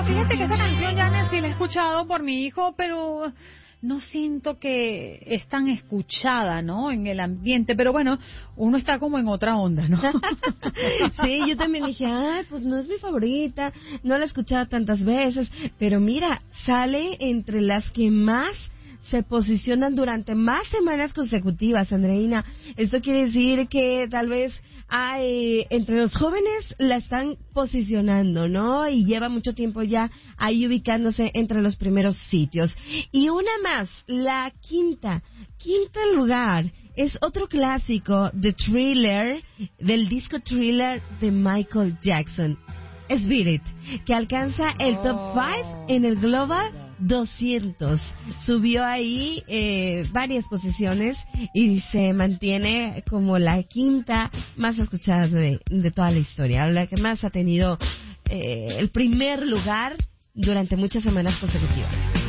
Fíjate que esta canción ya sí la he escuchado por mi hijo, pero no siento que es tan escuchada, ¿no? En el ambiente, pero bueno, uno está como en otra onda, ¿no? Sí, yo también dije, pues no es mi favorita, no la he escuchado tantas veces, pero mira, sale entre las que más se posicionan durante más semanas consecutivas, Andreina. Esto quiere decir que tal vez entre los jóvenes la están posicionando, ¿no? Y lleva mucho tiempo ya ahí ubicándose entre los primeros sitios. Y una más, la quinta lugar, es otro clásico de Thriller, del disco Thriller de Michael Jackson, Spirit, que alcanza el top 5 en el Global 200. Subió ahí varias posiciones y se mantiene como la quinta más escuchada de toda la historia, la que más ha tenido el primer lugar durante muchas semanas consecutivas.